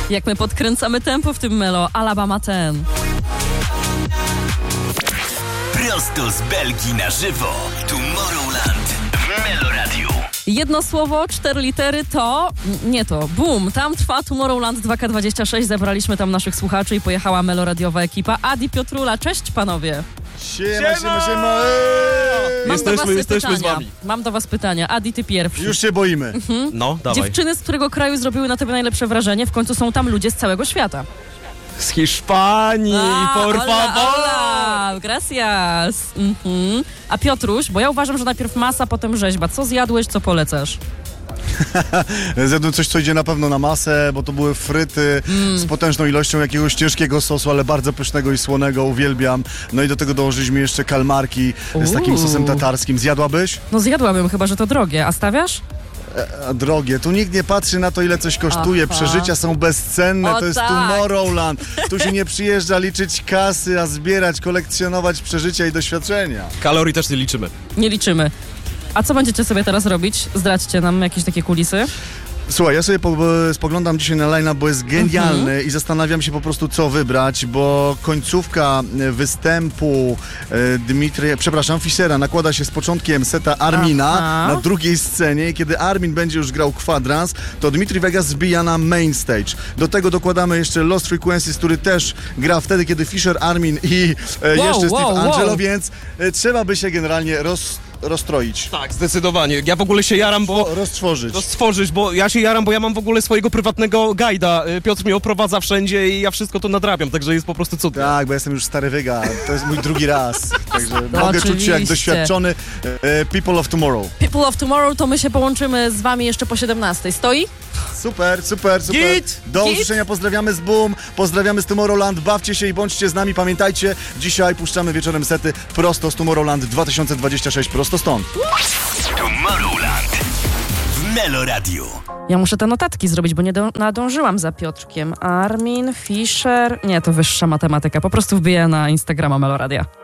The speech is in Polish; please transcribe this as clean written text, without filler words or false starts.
Jak my podkręcamy tempo w tym Melo. Alabama 10. Prosto z Belgii na żywo. Tomorrowland w Melo Radio. Jedno słowo, 4 litery to... Nie to. Boom. Tam trwa Tomorrowland 2K26. Zebraliśmy tam naszych słuchaczy i pojechała meloradiowa ekipa. Adi, Piotrula. Cześć, panowie. Siema. Jesteśmy z wami. Mam do was pytania. Adi, ty pierwszy. Już się boimy. No, dawaj. Dziewczyny, z którego kraju zrobiły na tobie najlepsze wrażenie? W końcu są tam ludzie z całego świata. Z Hiszpanii, por favor! Hola, gracias. A Piotruś, bo ja uważam, że najpierw masa, potem rzeźba. Co zjadłeś, co polecasz? Zjadłem coś, co idzie na pewno na masę, bo to były fryty z potężną ilością jakiegoś ciężkiego sosu, ale bardzo pysznego i słonego, uwielbiam. No i do tego dołożyliśmy jeszcze kalmarki z takim sosem tatarskim. Zjadłabyś? No zjadłabym, chyba że to drogie. A stawiasz? Drogie. Tu nikt nie patrzy na to, ile coś kosztuje. Aha. Przeżycia są bezcenne. To jest tak. Tomorrowland. Tu się nie przyjeżdża liczyć kasy, a zbierać, kolekcjonować przeżycia i doświadczenia. Kalorii też nie liczymy. Nie liczymy. A co będziecie sobie teraz robić? Zdradźcie nam jakieś takie kulisy. Słuchaj, ja sobie spoglądam dzisiaj na line-up, bo jest genialny i zastanawiam się po prostu, co wybrać, bo końcówka występu Fischera nakłada się z początkiem seta Armina na drugiej scenie i kiedy Armin będzie już grał kwadrans, to Dimitri Vegas zbija na main stage. Do tego dokładamy jeszcze Lost Frequencies, który też gra wtedy, kiedy Fischer, Armin i jeszcze Steve Angelo, więc trzeba by się generalnie rozstroić. Tak, zdecydowanie. Ja w ogóle się jaram, bo... Roztworzyć, bo ja się jaram, bo ja mam w ogóle swojego prywatnego guida. Piotr mnie oprowadza wszędzie i ja wszystko to nadrabiam, także jest po prostu cudnie. Tak, bo jestem już stary wyga. To jest mój drugi raz. Także mogę czuć się jak doświadczony People of Tomorrow. People of Tomorrow, to my się połączymy z wami jeszcze po 17. Stoi? Super. Do usłyszenia, pozdrawiamy z Boom, pozdrawiamy z Tomorrowland, bawcie się i bądźcie z nami. Pamiętajcie, dzisiaj puszczamy wieczorem sety prosto z Tomorrowland 2026, prosto stąd. Tomorrowland w Melo Radio. Ja muszę te notatki zrobić, bo nie nadążyłam za Piotrkiem. Armin, Fischer... Nie, to wyższa matematyka. Po prostu wbiję na Instagrama Meloradia.